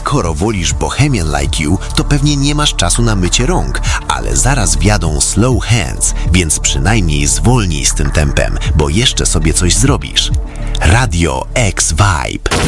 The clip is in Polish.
Skoro wolisz Bohemian Like You, to pewnie nie masz czasu na mycie rąk, ale zaraz wjadą Slow Hands, więc przynajmniej zwolnij z tym tempem, bo jeszcze sobie coś zrobisz. Radio X Vibe.